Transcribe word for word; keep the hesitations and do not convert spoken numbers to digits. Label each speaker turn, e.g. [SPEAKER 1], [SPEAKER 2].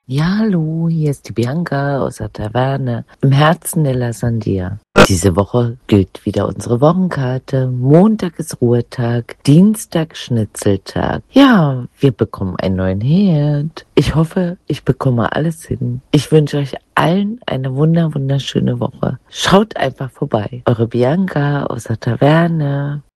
[SPEAKER 1] Ja, hallo, hier ist die Bianca aus der Taverne im Herzen der La Sandia. Diese Woche gilt wieder unsere Wochenkarte. Montag ist Ruhetag, Dienstag Schnitzeltag. Ja, wir bekommen einen neuen Herd. Ich hoffe, ich bekomme alles hin. Ich wünsche euch allen eine wunder wunderschöne Woche. Schaut einfach vorbei. Eure Bianca aus der Taverne.